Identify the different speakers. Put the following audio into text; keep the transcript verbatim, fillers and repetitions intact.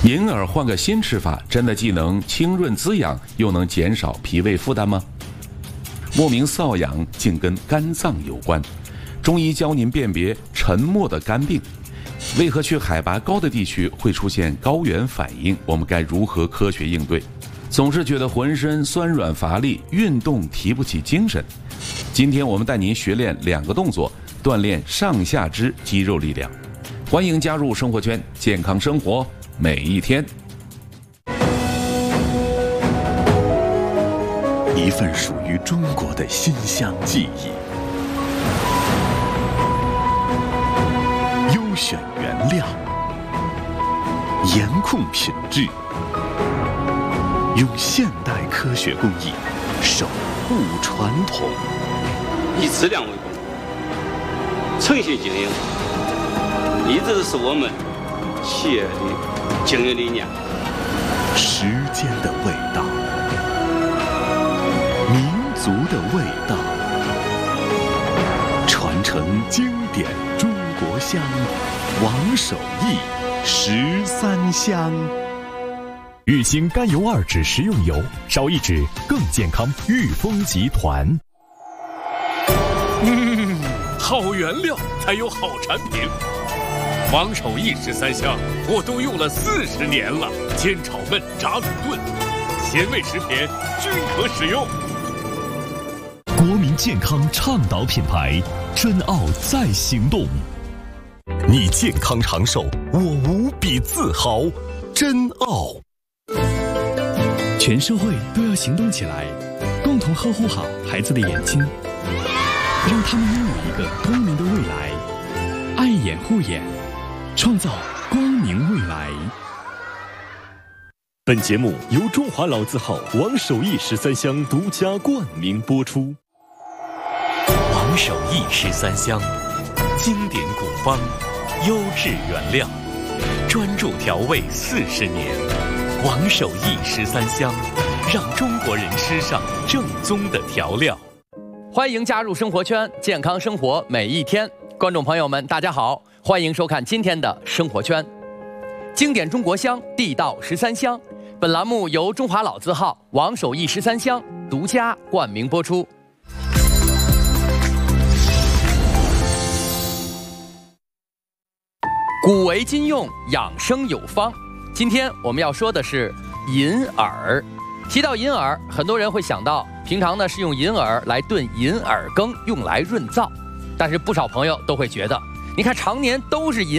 Speaker 1: 银耳换个新吃法，真的既能清润滋养，又能减少脾胃负担吗？莫名瘙痒竟跟肝脏有关，中医教您辨别沉默的肝病。为何去海拔高的地区会出现高原反应？我们该如何科学应对？总是觉得浑身酸软乏力，运动提不起精神。今天我们带您学练两个动作，锻炼上下肢肌肉力量。欢迎加入生活圈，健康生活每一天。
Speaker 2: 一份属于中国的馨香记忆，优选原料，严控品质，用现代科学工艺守护传统，
Speaker 3: 以质量为本，诚信经营一直是我们企业的经营理念。
Speaker 2: 时间的味道，民族的味道，传承经典中国香，王守义十三香。
Speaker 4: 玉兴甘油二酯食用油，少一酯更健康。裕丰集团。
Speaker 5: 嗯，好原料才有好产品。王守义十三香，我都用了四十年了，煎炒焖炸卤炖，咸味食品均可使用。
Speaker 4: 国民健康倡导品牌，珍奥在行动。你健康长寿，我无比自豪。珍奥。
Speaker 6: 全社会都要行动起来，共同呵护好孩子的眼睛，让他们拥有一个光明的未来。爱眼护眼，创造光明未来。
Speaker 4: 本节目由中华老字号王守义十三香独家冠名播出。
Speaker 7: 王守义十三香，经典古方，优质原料，专注调味四十年。王守义十三香，让中国人吃上正宗的调料。
Speaker 8: 欢迎加入生活圈，健康生活每一天。观众朋友们，大家好，欢迎收看今天的生活圈。经典中国香，地道十三香。本栏目由中华老字号王守义十三香独家冠名播出。古为今用，养生有方。今天我们要说的是银耳。提到银耳，很多人会想到平常呢是用银耳来炖银耳羹，用来润燥。但是不少朋友都会觉得，你看常年都是银